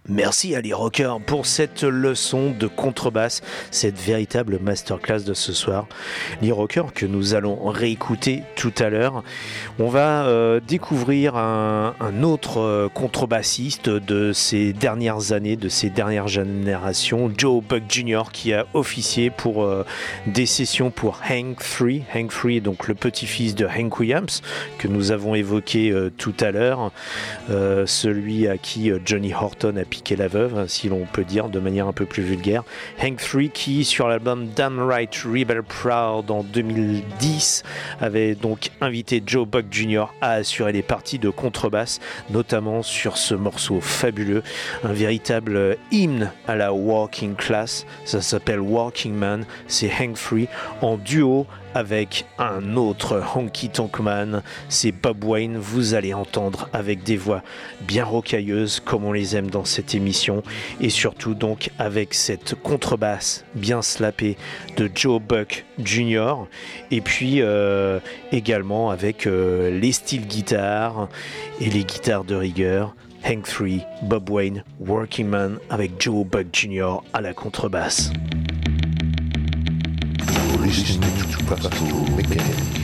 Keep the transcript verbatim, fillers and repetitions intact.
Merci à Lee Rocker pour cette leçon de contrebasse, cette véritable masterclass de ce soir. Lee Rocker que nous allons réécouter tout à l'heure. On va euh, découvrir un, un autre euh, contrebassiste de ces dernières années, de ces dernières générations, Joe Buck junior, qui a officié pour euh, des sessions pour Hank trois. Hank trois, donc le petit-fils de Hank Williams, que nous avons évoqué euh, tout à l'heure, euh, celui à qui euh, Johnny Horton a piqué la veuve, si l'on peut dire de manière un peu plus vulgaire. Hank trois qui, sur l'album Damn Right Rebel Proud en deux mille dix, avait donc invité Joe Buck junior à assurer les parties de contrebasse, notamment sur ce morceau fabuleux, un véritable hymne à la working class. Ça s'appelle Working Man, c'est Hank trois en duo avec un autre honky tonk man, c'est Bob Wayne. Vous allez entendre avec des voix bien rocailleuses comme on les aime dans cette émission, et surtout donc avec cette contrebasse bien slappée de Joe Buck junior, et puis euh, également avec euh, les styles guitares et les guitares de rigueur. Hank trois, Bob Wayne, Working Man avec Joe Buck junior à la contrebasse. Listening to Pastor Mechanic.